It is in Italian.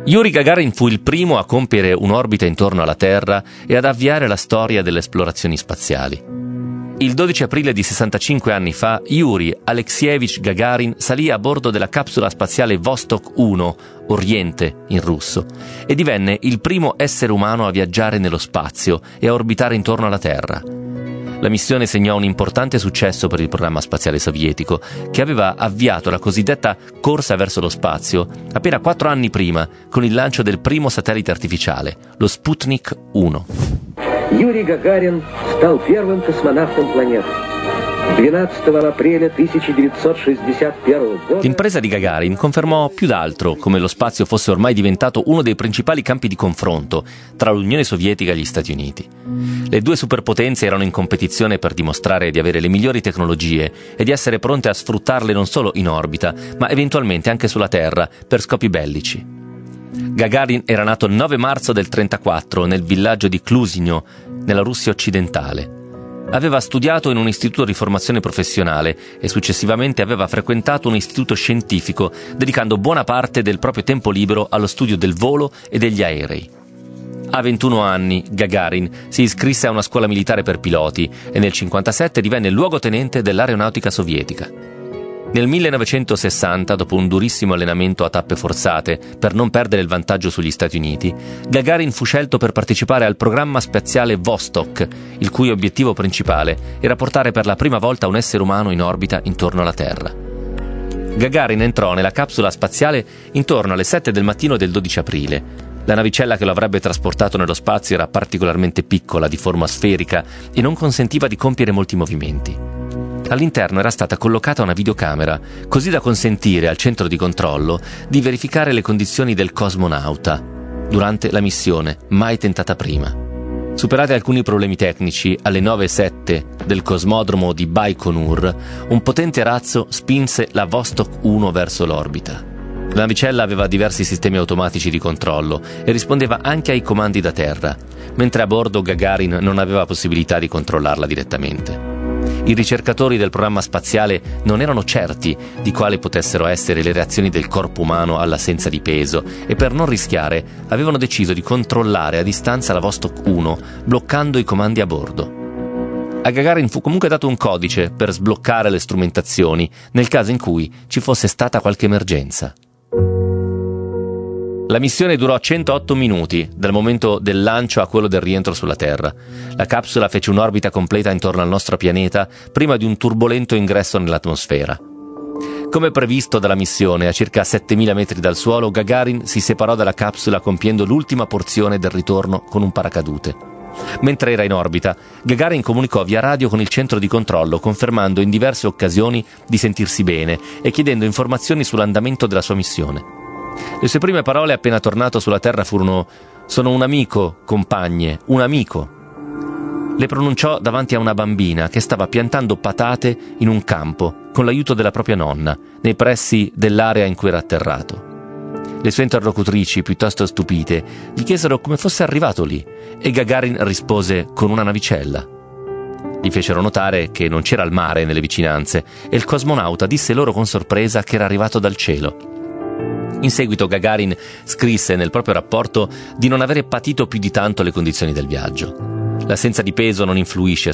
Yuri Gagarin fu il primo a compiere un'orbita intorno alla Terra e ad avviare la storia delle esplorazioni spaziali. Il 12 aprile di 65 anni fa, Yuri Alekseyevich Gagarin salì a bordo della capsula spaziale Vostok 1, Oriente in russo, e divenne il primo essere umano a viaggiare nello spazio e a orbitare intorno alla Terra. La missione segnò un importante successo per il programma spaziale sovietico, che aveva avviato la cosiddetta corsa verso lo spazio appena 4 anni prima, con il lancio del primo satellite artificiale, lo Sputnik 1. Юрий Гагарин стал первым космонавтом планеты. 12 aprile 1961 года. L'impresa di Gagarin confermò più d'altro come lo spazio fosse ormai diventato uno dei principali campi di confronto tra l'Unione Sovietica e gli Stati Uniti. Le due superpotenze erano in competizione per dimostrare di avere le migliori tecnologie e di essere pronte a sfruttarle non solo in orbita, ma eventualmente anche sulla Terra per scopi bellici. Gagarin era nato il 9 marzo del 1934 nel villaggio di Klusinio, nella Russia occidentale. Aveva studiato in un istituto di formazione professionale e successivamente aveva frequentato un istituto scientifico, dedicando buona parte del proprio tempo libero allo studio del volo e degli aerei. A 21 anni, Gagarin si iscrisse a una scuola militare per piloti e nel 1957 divenne luogotenente dell'aeronautica sovietica. Nel 1960, dopo un durissimo allenamento a tappe forzate per non perdere il vantaggio sugli Stati Uniti, Gagarin fu scelto per partecipare al programma spaziale Vostok, il cui obiettivo principale era portare per la prima volta un essere umano in orbita intorno alla Terra. Gagarin entrò nella capsula spaziale intorno alle 7 del mattino del 12 aprile. La navicella che lo avrebbe trasportato nello spazio era particolarmente piccola, di forma sferica, e non consentiva di compiere molti movimenti. All'interno era stata collocata una videocamera, così da consentire al centro di controllo di verificare le condizioni del cosmonauta durante la missione, mai tentata prima. Superati alcuni problemi tecnici, alle 9:07 del cosmodromo di Baikonur, un potente razzo spinse la Vostok 1 verso l'orbita. La navicella aveva diversi sistemi automatici di controllo e rispondeva anche ai comandi da terra, mentre a bordo Gagarin non aveva possibilità di controllarla direttamente. I ricercatori del programma spaziale non erano certi di quali potessero essere le reazioni del corpo umano all'assenza di peso e per non rischiare avevano deciso di controllare a distanza la Vostok 1 bloccando i comandi a bordo. A Gagarin fu comunque dato un codice per sbloccare le strumentazioni nel caso in cui ci fosse stata qualche emergenza. La missione durò 108 minuti, dal momento del lancio a quello del rientro sulla Terra. La capsula fece un'orbita completa intorno al nostro pianeta prima di un turbolento ingresso nell'atmosfera. Come previsto dalla missione, a circa 7.000 metri dal suolo, Gagarin si separò dalla capsula compiendo l'ultima porzione del ritorno con un paracadute. Mentre era in orbita, Gagarin comunicò via radio con il centro di controllo, confermando in diverse occasioni di sentirsi bene e chiedendo informazioni sull'andamento della sua missione. Le sue prime parole appena tornato sulla Terra furono: «Sono un amico, compagne, un amico». Le pronunciò davanti a una bambina che stava piantando patate in un campo con l'aiuto della propria nonna, nei pressi dell'area in cui era atterrato. Le sue interlocutrici, piuttosto stupite, gli chiesero come fosse arrivato lì e Gagarin rispose con una navicella. Gli fecero notare che non c'era il mare nelle vicinanze e il cosmonauta disse loro con sorpresa che era arrivato dal cielo. In seguito Gagarin scrisse nel proprio rapporto di non avere patito più di tanto le condizioni del viaggio. L'assenza di peso non influisce